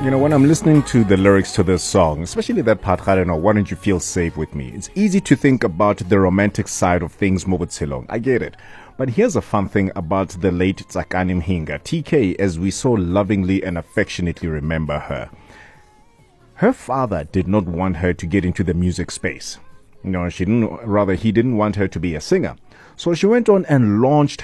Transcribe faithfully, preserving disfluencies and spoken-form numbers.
You know, when I'm listening to the lyrics to this song, especially that part, I don't know, why don't you feel safe with me? It's easy to think about the romantic side of things, Mobutsilong. I get it. But here's a fun thing about the late Tsakani Mhinga, T K, as we so lovingly and affectionately remember her. Her father did not want her to get into the music space. No, she didn't, rather, he didn't want her to be a singer. So she went on and launched